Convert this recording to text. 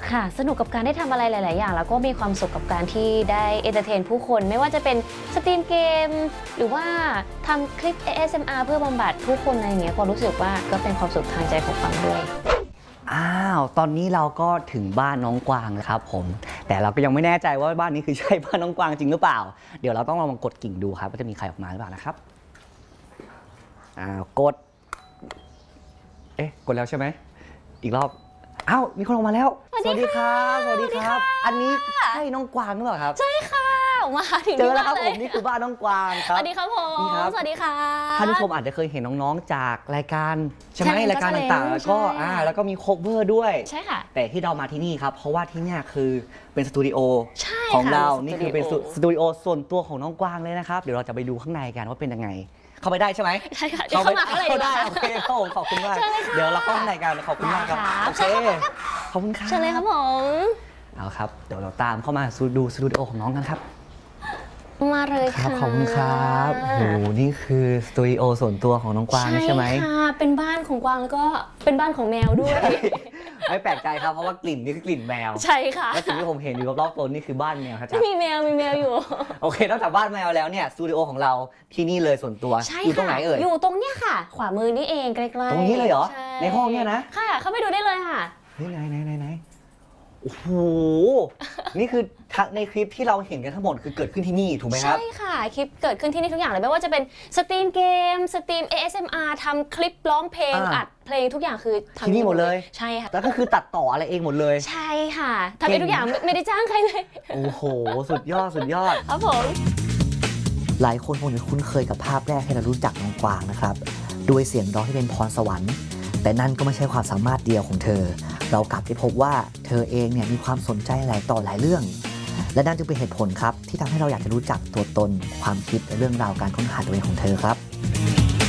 ค่ะสนุกกับการได้ทำอะไรหลายๆอย่างแล้วก็มีความสุขกับการที่ได้เอนเตอร์เทนผู้คนไม่ว่าจะเป็นสตรีมเกมหรือว่าทำคลิป ASMR เพื่อบำบัดผู้คนอะไรอย่างเงี้ยก็รู้สึกว่าก็เป็นความสุขทางใจของฟังด้วยตอนนี้เราก็ถึงบ้านน้องกวางแล้วครับผมแต่เราก็ยังไม่แน่ใจว่าบ้านนี้คือใช่บ้านน้องกวางจริงหรือเปล่าเดี๋ยวเราต้องลองกดกิ่งดูครับว่าจะมีใครออกมาหรือเปล่านะครับกดกดแล้วใช่ไหมอีกรอบมีคนออกมาแล้วสวัสดีครับสวัสดีครับอันนี้ใช่น้องกวางหรือเปล่าครับใช่ค่ะมาถึงเจอแล้วครับผมนี่คือบ้านน้องกวางครับสวัสดีครับผมสวัสดีค่ะท่านผู้ชมอาจจะเคยเห็นน้องๆจากรายการใช่ไหมรายการต่างๆแล้วก็มีโคเวอร์ด้วยใช่ค่ะแต่ที่เรามาที่นี่ครับเพราะว่าที่นี่คือเป็นสตูดิโอของเรานี่คือเป็นสตูดิโอส่วนตัวของน้องกวางเลยนะครับเดี๋ยวเราจะไปดูข้างในกันว่าเป็นยังไงเข้าไปได้ใช่ไหมใช่ค่ะเข้ามาได้โอเคครับผมขอบคุณมากเดี๋ยวเราเข้าข้างในกันขอบคุณมากครับโอเคขอบคุณครับเชิญเลยครับผมเอาครับเดี๋ยวเราตามเข้ามาดูสตูดิโอของน้องกันครับมาเลยค่ะขอบคุณครับโหนี่คือสตูดิโอส่วนตัวของน้องกวางใช่ไหมใช่ค่ะเป็นบ้านของกวางแล้วก็เป็นบ้านของแมวด้วยไม่แปลกใจครับเพราะว่ากลิ่นนี่คือกลิ่นแมวใช่ค่ะและสิ่งที่ผมเห็นอยู่รอบๆตัวนี่คือบ้านแมวครับมีแมวอยู่โอเคนอกจากบ้านแมวแล้วเนี่ยสตูดิโอของเราที่นี่เลยส่วนตัวอยู่ตรงไหนเอ่ยอยู่ตรงเนี้ยค่ะขวามือนี่เองใกล้ๆตรงนี้เลยเหรอในห้องเนี่ยนะค่ะเข้าไปดูได้เลยค่ะเฮ้ยไหนโอ้โหนี่คือในคลิปที่เราเห็นกันทั้งหมดคือเกิดขึ้นที่นี่ถูกไหมครับใช่ค่ะคลิปเกิดขึ้นที่นี่ทุกอย่างเลยไม่ว่าจะเป็นสตรีมเกมสตรีม ASMR ทำคลิปร้องเพลงอัดเพลงทุกอย่างคือที่นี่หมดเลยใช่ค่ะแล้วก็คือตัดต่ออะไรเองหมดเลยใช่ค่ะทำเองทุกอย่างไม่ได้จ้างใครเลยโอ้โหสุดยอดครับผมหลายคนคงจะคุ้นเคยกับภาพแรกที่เรารู้จักน้องกวางนะครับด้วยเสียงร้องที่เป็นพรสวรรค์แต่นั่นก็ไม่ใช่ความสามารถเดียวของเธอเรากลับได้พบว่าเธอเองเนี่ยมีความสนใจหลายต่อหลายเรื่องและนั่นจึงเป็นเหตุผลครับที่ทำให้เราอยากจะรู้จักตัวตนความคิดและเรื่องราวการค้นหาตัวเองของเธอครับ